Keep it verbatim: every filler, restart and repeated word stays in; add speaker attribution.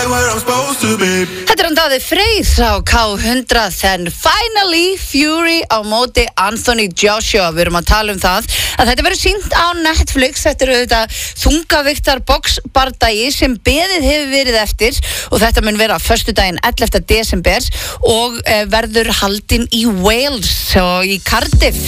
Speaker 1: Þetta er hann Daði Freyr á K hundrað then finally Fury á móti Anthony Joshua. Við erum að tala um það að þetta verður sýnt á Netflix. Þetta er auðvitað þungaviktar boxbardagi sem beðið hefur verið eftir og þetta mun vera föstudaginn ellefta desember og verður haldinn í Wales og í Cardiff